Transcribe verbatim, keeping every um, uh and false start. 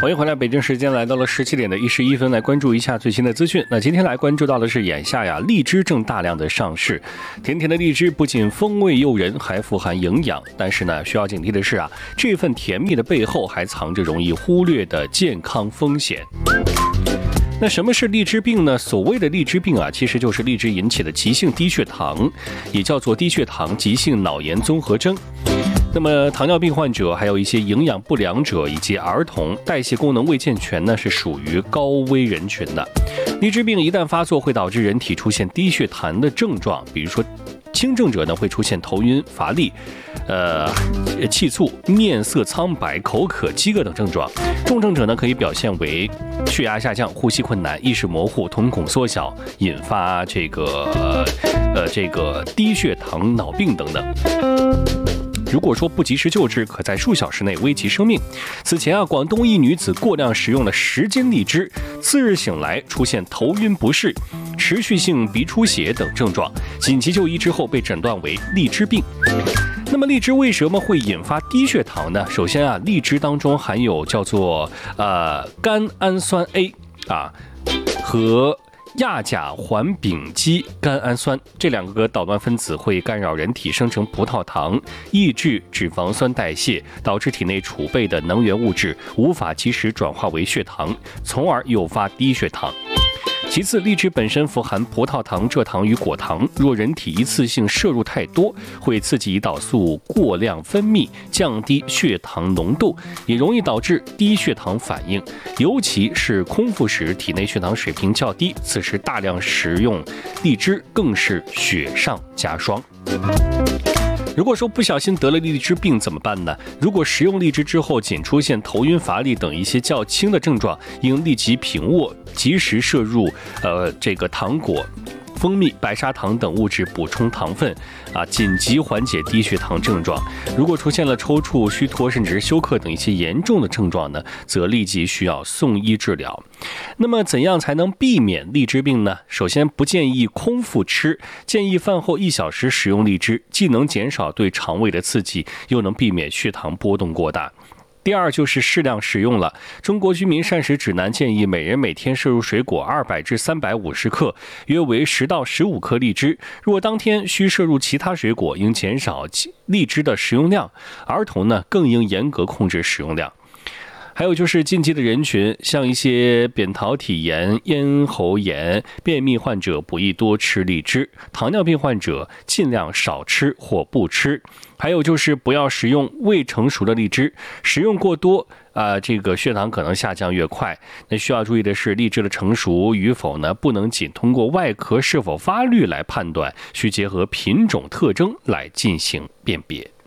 欢迎回来，北京时间来到了十七点的一十一分，来关注一下最新的资讯。那今天来关注到的是，眼下呀，荔枝正大量的上市。甜甜的荔枝不仅风味诱人，还富含营养。但是呢，需要警惕的是啊，这份甜蜜的背后还藏着容易忽略的健康风险。那什么是荔枝病呢？所谓的荔枝病啊，其实就是荔枝引起的急性低血糖，也叫做低血糖急性脑炎综合征。那么糖尿病患者，还有一些营养不良者以及儿童代谢功能未健全呢，是属于高危人群的。荔枝病一旦发作，会导致人体出现低血糖的症状，比如说轻症者呢会出现头晕、乏力、呃气促、面色苍白、口渴、饥饿等症状；重症者呢可以表现为血压下降、呼吸困难、意识模糊、瞳孔缩小，引发这个呃这个低血糖脑病等等。如果说不及时救治，可在数小时内危及生命。此前啊，广东一女子过量食用了十斤荔枝，次日醒来出现头晕不适、持续性鼻出血等症状，紧急就医之后被诊断为荔枝病。那么荔枝为什么会引发低血糖呢？首先啊，荔枝当中含有叫做呃甘氨酸 A 啊和亚甲环丙基甘氨酸这两个导端分子会干扰人体生成葡萄糖，抑制脂肪酸代谢，导致体内储备的能源物质无法及时转化为血糖，从而诱发低血糖。其次，荔枝本身富含葡萄糖、蔗糖与果糖，若人体一次性摄入太多，会刺激胰岛素过量分泌，降低血糖浓度，也容易导致低血糖反应。尤其是空腹时，体内血糖水平较低，此时大量食用荔枝更是雪上加霜。如果说不小心得了荔枝病怎么办呢？如果食用荔枝之后仅出现头晕、乏力等一些较轻的症状，应立即平卧，及时摄入呃这个糖果、蜂蜜、白砂糖等物质补充糖分，啊，紧急缓解低血糖症状。如果出现了抽搐、虚脱，甚至是休克等一些严重的症状呢，则立即需要送医治疗。那么，怎样才能避免荔枝病呢？首先，不建议空腹吃，建议饭后一小时食用荔枝，既能减少对肠胃的刺激，又能避免血糖波动过大。第二就是适量食用了。中国居民膳食指南建议每人每天摄入水果二百至三百五十克，约为十到十五克荔枝。如果当天需摄入其他水果，应减少荔枝的食用量。儿童呢，更应严格控制食用量。还有就是禁忌的人群，像一些扁桃体炎、咽喉炎、便秘患者不宜多吃荔枝，糖尿病患者尽量少吃或不吃。还有就是不要食用未成熟的荔枝，食用过多啊、呃，这个血糖可能下降越快。那需要注意的是，荔枝的成熟与否呢，不能仅通过外壳是否发绿来判断，需结合品种特征来进行辨别。